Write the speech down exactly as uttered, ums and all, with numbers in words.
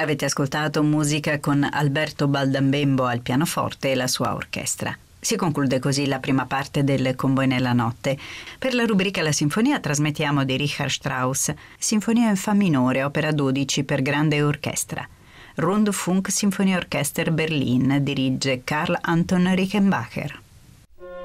Avete ascoltato musica con Alberto Baldambembo al pianoforte e la sua orchestra. Si conclude così la prima parte del Con voi nella notte. Per la rubrica La Sinfonia trasmettiamo di Richard Strauss, Sinfonia in Fa minore, opera dodici per grande orchestra. Rundfunk Sinfonieorchester Berlin, dirige Karl Anton Rickenbacher.